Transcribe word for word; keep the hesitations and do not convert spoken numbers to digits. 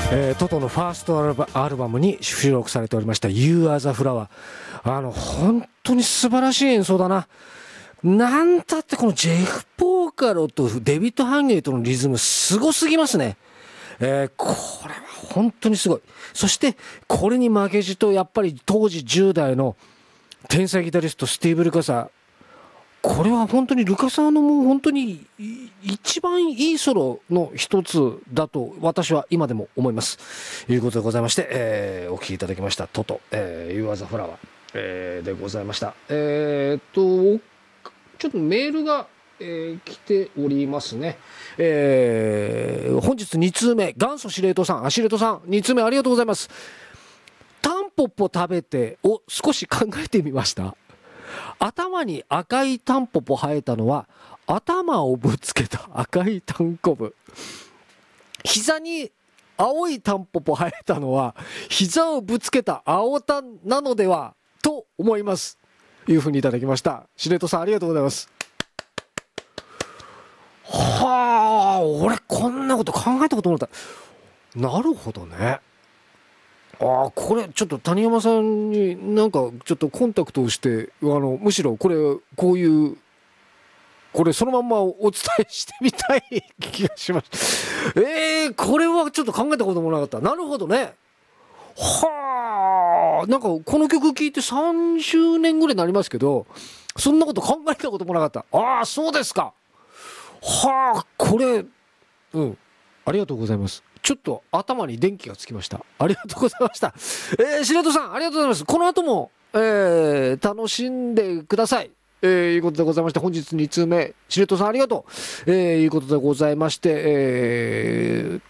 えー、トトのファーストアルバ、アルバムに収録されておりました You Are the Flower。 あの本当に素晴らしい演奏だな。なんたってこのジェフ・ポーカロとデビッド・ハンゲイとのリズムすごすぎますね。えー、これは本当にすごい。そしてこれに負けじとやっぱり当時じゅう代の天才ギタリストスティーブ・ルカサー、これは本当にルカサーのもう本当に一番いいソロの一つだと私は今でも思いますということでございまして、えー、お聴きいただきましたトト、えー、You Are the Flower、えー、でございました。えー、っとちょっとメールが、えー、来ておりますね。えー、本日に通目、元祖司令塔さん、あ、司令塔さんに通目ありがとうございます。タンポポ食べてを少し考えてみました。頭に赤いタンポポ生えたのは頭をぶつけた赤いタンコブ、膝に青いタンポポ生えたのは膝をぶつけた青タンなのではと思いますというふうにいただきました。司令塔さんありがとうございます。はあ、俺こんなこと考えたことなかった。なるほどね。ああ、これちょっと谷山さんになんかちょっとコンタクトをして、あのむしろこれこういうこれそのまんまお伝えしてみたい気がします。えー、これはちょっと考えたこともなかった。なるほどね。はあ、なんかこの曲聴いてさんじゅうねんぐらいになりますけど、そんなこと考えたこともなかった。ああ、そうですか。はあ、これうんありがとうございます。ちょっと頭に電気がつきました。ありがとうございました。えー、司令塔さんありがとうございます。この後も、えー、楽しんでください。えー、いうことでございまして、本日に通目、司令塔さんありがとう。えー、いうことでございまして、えー、